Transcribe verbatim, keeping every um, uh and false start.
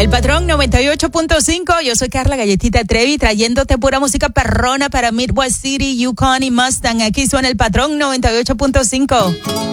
El Patrón noventa y ocho punto cinco, yo soy Carla Galletita Trevi, trayéndote pura música perrona para Midwest City, Yukon y Mustang. Aquí suena El Patrón noventa y ocho punto cinco.